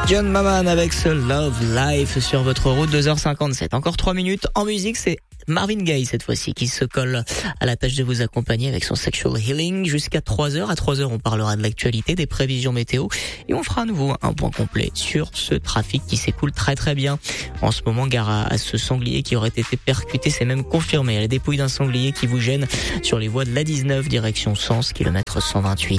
John Maman avec ce Love Life sur votre route, 2h57. Encore 3 minutes en musique, c'est Marvin Gaye cette fois-ci qui se colle à la tâche de vous accompagner avec son Sexual Healing jusqu'à 3h. À 3h, on parlera de l'actualité, des prévisions météo et on fera à nouveau un point complet sur ce trafic qui s'écoule très très bien. En ce moment, gare à ce sanglier qui aurait été percuté, c'est même confirmé. La dépouille d'un sanglier qui vous gêne sur les voies de l'A19 direction Sens, kilomètre 128.